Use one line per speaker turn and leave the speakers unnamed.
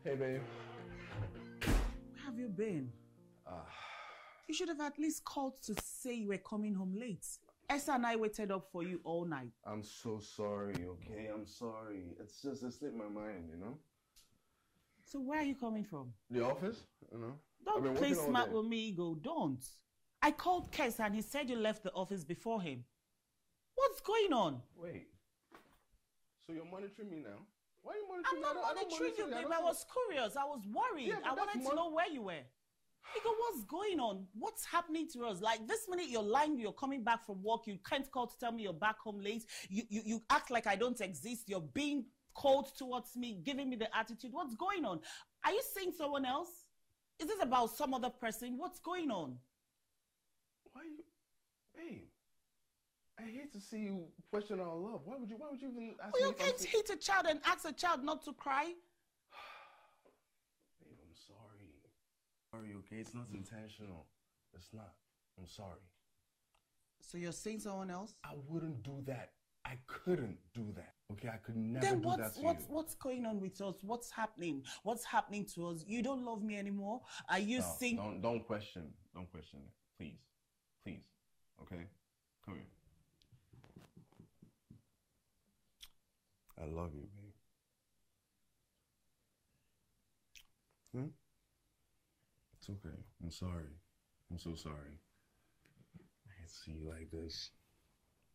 Hey, babe.
Where have you been? You should have at least called to say you were coming home late. Esther and I waited up for you all night.
I'm so sorry, okay? I'm sorry. It's just, it slipped my mind, you know?
So where are you coming from?
The office, you know? I've
Don't
been
play
working all
smart
day.
with me, Ego. Don't. I called Kes and he said you left the office before him. What's going on?
Wait. So you're monitoring me now? Why are you
I'm
monitoring me?
not
I don't
monitoring you,
monitor
babe.
don't
I
see
was curious. I was worried.
Yeah, but
I
that's
wanted to know where you were. Ego, what's going on? What's happening to us? Like this minute you're lying, you're coming back from work, you can't call to tell me you're back home late. You act like I don't exist. You're being cold towards me, giving me the attitude. What's going on? Are you seeing someone else? Is this about some other person? What's going on?
Why you... Babe, I hate to see you question our love. Why would you even ask
Well,
me
you
if I'm...
can't hit a child and ask a child not to cry.
Babe, I'm sorry. Sorry, okay? It's not intentional. It's not. I'm sorry.
So you're seeing someone else?
I wouldn't do that. I couldn't do that. Okay, I could never
Then
do that to you.
what's going on with us? What's happening? What's happening to us? You don't love me anymore? Are you
No,
seeing...
don't question it. Please. Please. Okay? Come here. I love you, babe. It's okay. I'm sorry. I'm so sorry. I hate to see you like this.